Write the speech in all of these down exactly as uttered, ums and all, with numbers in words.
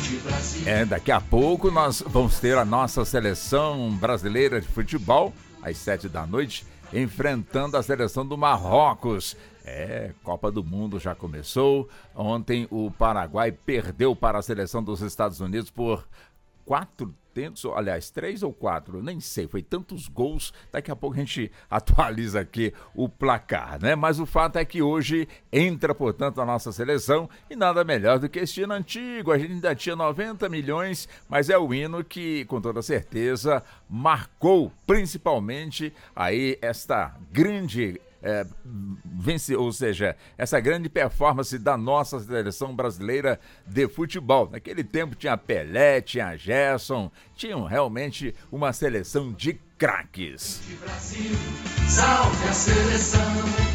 É, daqui a pouco nós vamos ter a nossa seleção brasileira de futebol, às sete da noite, enfrentando a seleção do Marrocos. É, Copa do Mundo já começou. Ontem o Paraguai perdeu para a seleção dos Estados Unidos por quatro tentos, aliás, três ou quatro, nem sei, foi tantos gols. Daqui a pouco a gente atualiza aqui o placar, né? Mas o fato é que hoje entra, portanto, a nossa seleção e nada melhor do que este hino antigo. A gente ainda tinha noventa milhões, mas é o hino que, com toda certeza, marcou principalmente aí esta grande É, vence, ou seja, essa grande performance da nossa seleção brasileira de futebol. Naquele tempo tinha Pelé, tinha Gerson, tinham realmente uma seleção de craques. Brasil, salve a seleção,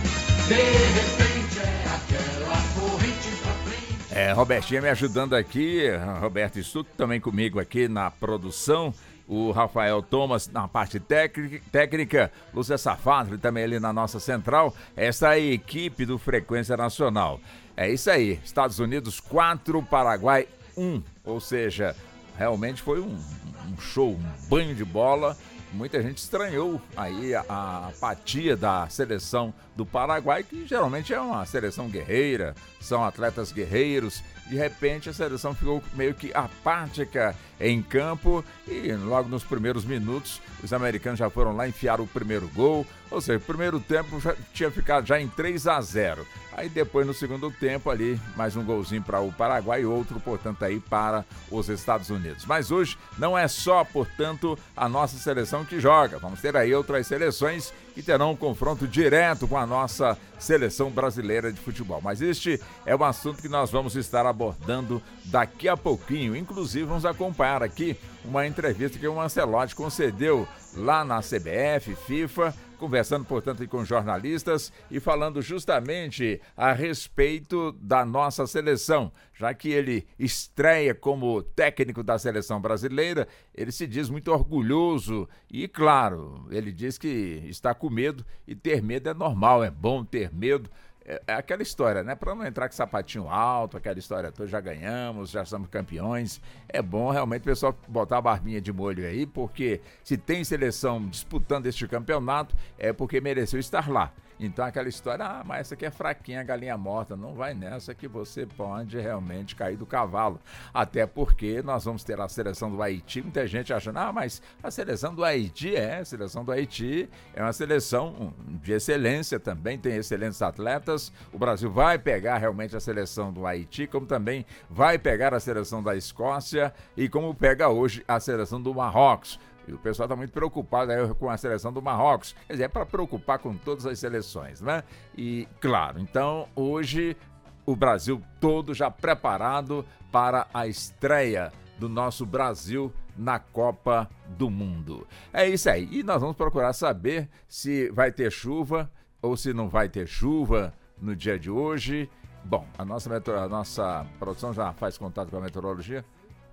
de repente é aquela corrente pra frente. É, Robertinha me ajudando aqui, Roberto Stuck também comigo aqui na produção. O Rafael Thomas na parte técnica, Lúcia Safato também ali na nossa central. Essa é a equipe do Frequência Nacional. É isso aí, Estados Unidos quatro, Paraguai um. Ou seja, realmente foi um, um show, um banho de bola. Muita gente estranhou aí a, a apatia da seleção do Paraguai, que geralmente é uma seleção guerreira, são atletas guerreiros. De repente a seleção ficou meio que apática em campo e logo nos primeiros minutos os americanos já foram lá enfiar o primeiro gol, ou seja, o primeiro tempo já tinha ficado já em três a zero. Aí depois no segundo tempo ali mais um golzinho para o Paraguai e outro, portanto, aí para os Estados Unidos. Mas hoje não é só, portanto, a nossa seleção que joga. Vamos ter aí outras seleções que terão um confronto direto com a nossa seleção brasileira de futebol. Mas este é um assunto que nós vamos estar abordando daqui a pouquinho. Inclusive vamos acompanhar aqui uma entrevista que o Ancelotti concedeu lá na C B F, FIFA, conversando, portanto, com jornalistas e falando justamente a respeito da nossa seleção, já que ele estreia como técnico da seleção brasileira, ele se diz muito orgulhoso e, claro, ele diz que está com medo e ter medo é normal, é bom ter medo. É aquela história, né? Para não entrar com sapatinho alto, aquela história toda, já ganhamos, já somos campeões. É bom realmente o pessoal botar a barbinha de molho aí, porque se tem seleção disputando este campeonato, é porque mereceu estar lá. Então aquela história, ah, mas essa aqui é fraquinha, galinha morta, não vai nessa que você pode realmente cair do cavalo. Até porque nós vamos ter a seleção do Haiti, muita gente achando, ah, mas a seleção do Haiti é, a seleção do Haiti é uma seleção de excelência também, tem excelentes atletas. O Brasil vai pegar realmente a seleção do Haiti, como também vai pegar a seleção da Escócia e como pega hoje a seleção do Marrocos. E o pessoal está muito preocupado aí com a seleção do Marrocos. Quer dizer, é para preocupar com todas as seleções, né? E, claro, então, hoje, o Brasil todo já preparado para a estreia do nosso Brasil na Copa do Mundo. É isso aí. E nós vamos procurar saber se vai ter chuva ou se não vai ter chuva no dia de hoje. Bom, a nossa, a nossa produção já faz contato com a meteorologia.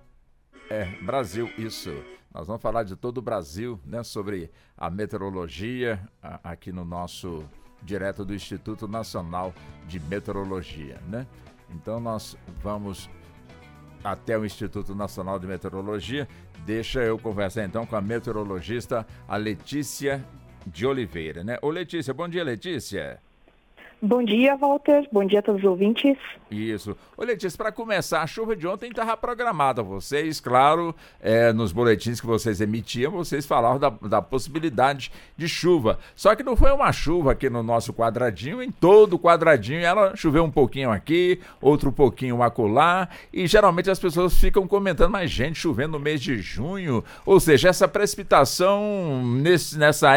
É, Brasil, isso. Nós vamos falar de todo o Brasil, né, sobre a meteorologia a, aqui no nosso, direto do Instituto Nacional de Meteorologia, né? Então nós vamos até o Instituto Nacional de Meteorologia. Deixa eu conversar então com a meteorologista, a Letícia de Oliveira, né? Ô Letícia, bom dia, Letícia. Bom dia, Walter. Bom dia a todos os ouvintes. Isso. Ô, Letícia, para começar, a chuva de ontem estava programada. Vocês, claro, é, nos boletins que vocês emitiam, vocês falavam da, da possibilidade de chuva. Só que não foi uma chuva aqui no nosso quadradinho, em todo o quadradinho ela choveu um pouquinho aqui, outro pouquinho acolá, e geralmente as pessoas ficam comentando, mas gente, chovendo no mês de junho, ou seja, essa precipitação nesse, nessa